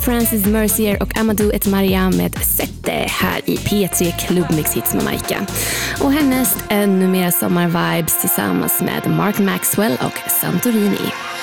Francis Mercier och Amadou Et Mariam med Sette här i P3 Klubbmix Hits med Maika. Och härnäst ännu mer sommarvibes tillsammans med Mark Maxwell och Santorini.